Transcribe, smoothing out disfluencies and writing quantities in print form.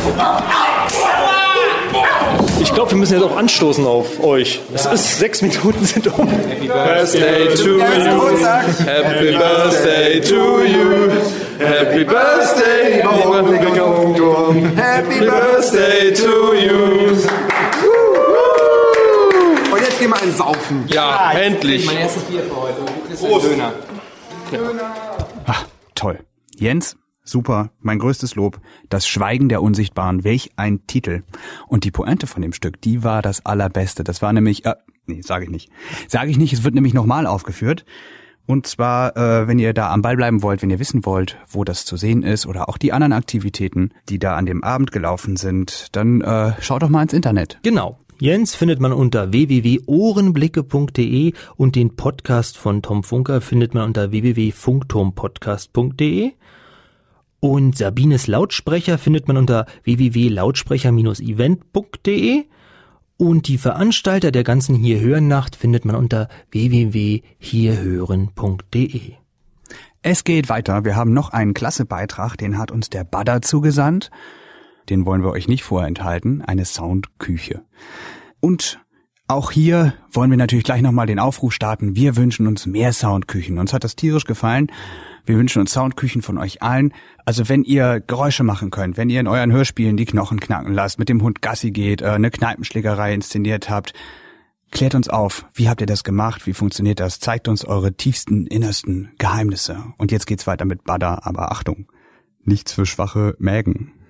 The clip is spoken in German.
Ich glaube, wir müssen jetzt auch anstoßen auf euch. Es ist 6 Minuten sind um. Happy Birthday to you. Happy Birthday to you. Happy Birthday. Happy Birthday to you. Und jetzt gehen wir einen saufen. Ja, endlich. Mein erstes Bier für heute. Du kriegst einen Döner. Ach, toll. Jens, super, mein größtes Lob. Das Schweigen der Unsichtbaren, welch ein Titel. Und die Pointe von dem Stück, die war das Allerbeste. Das war nämlich, sage ich nicht. Es wird nämlich nochmal aufgeführt. Und zwar, wenn ihr da am Ball bleiben wollt, wenn ihr wissen wollt, wo das zu sehen ist oder auch die anderen Aktivitäten, die da an dem Abend gelaufen sind, dann schaut doch mal ins Internet. Genau. Jens findet man unter www.ohrenblicke.de und den Podcast von Tom Funker findet man unter www.funkturmpodcast.de. Und Sabines Lautsprecher findet man unter www.lautsprecher-event.de und die Veranstalter der ganzen Hierhören-Nacht findet man unter www.hierhören.de. Es geht weiter. Wir haben noch einen klasse Beitrag, den hat uns der Badder zugesandt. Den wollen wir euch nicht vorenthalten. Eine Soundküche. Und auch hier wollen wir natürlich gleich nochmal den Aufruf starten. Wir wünschen uns mehr Soundküchen. Uns hat das tierisch gefallen. Wir wünschen uns Soundküchen von euch allen. Also wenn ihr Geräusche machen könnt, wenn ihr in euren Hörspielen die Knochen knacken lasst, mit dem Hund Gassi geht, eine Kneipenschlägerei inszeniert habt, klärt uns auf. Wie habt ihr das gemacht? Wie funktioniert das? Zeigt uns eure tiefsten, innersten Geheimnisse. Und jetzt geht's weiter mit Badder, aber Achtung, nichts für schwache Mägen.